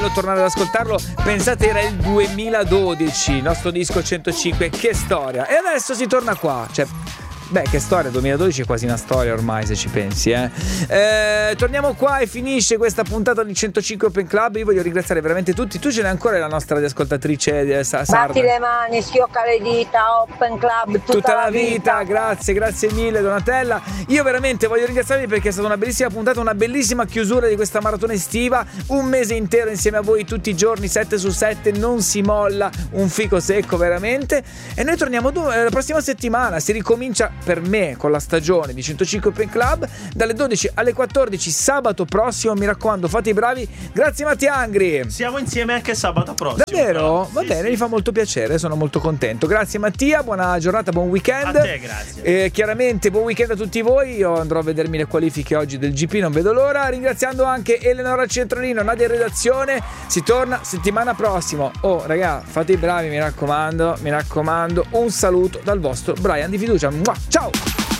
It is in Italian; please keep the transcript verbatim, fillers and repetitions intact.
tornare ad ascoltarlo. Pensate, era il duemiladodici, il nostro disco centocinque, che storia. E adesso si torna qua, cioè beh, che storia, duemiladodici è quasi una storia ormai, se ci pensi, eh. eh torniamo qua e finisce questa puntata di centocinque Open Club. Io voglio ringraziare veramente tutti. Tu ce n'hai ancora la nostra ascoltatrice eh, Sarda. Batti le mani, schiocca le dita, Open Club tutta, tutta la la vita. vita. Grazie, grazie mille Donatella. Io veramente voglio ringraziarvi perché è stata una bellissima puntata, una bellissima chiusura di questa maratona estiva. Un mese intero insieme a voi tutti i giorni, sette su sette, non si molla, un fico secco veramente. E noi torniamo do- la prossima settimana. Si ricomincia per me con la stagione di centocinque Open Club dalle dodici alle quattordici sabato prossimo. Mi raccomando, fate i bravi. Grazie Mattia Angri. Siamo insieme anche sabato prossimo. Davvero? Va sì, bene, sì. Mi fa molto piacere, sono molto contento. Grazie Mattia, buona giornata, buon weekend. A te, grazie. E chiaramente buon weekend a tutti voi. Io andrò a vedermi le qualifiche oggi del G P, non vedo l'ora. Ringraziando anche Eleonora Centralino, Nadia in redazione. Si torna settimana prossima. Oh raga, fate i bravi, mi raccomando, mi raccomando. Un saluto dal vostro Brian di fiducia. Mua, ciao!